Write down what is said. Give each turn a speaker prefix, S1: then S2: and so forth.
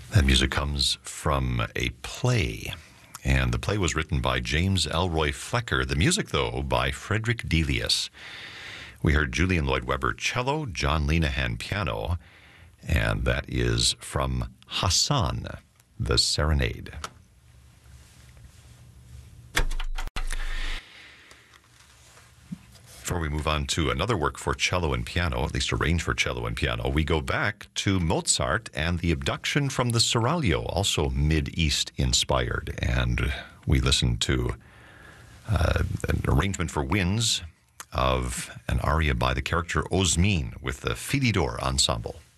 S1: That music comes from a play, and the play was written by James Elroy Flecker. The music, though, by Frederick Delius. We heard Julian Lloyd Webber cello, John Linehan piano, and that is from Hassan, the Serenade. Before we move on to another work for cello and piano, at least arranged for cello and piano, we go back to Mozart and the Abduction from the Seraglio, also Mid-East inspired. And we listen to an arrangement for winds of an aria by the character Osmin with the Philidor Ensemble.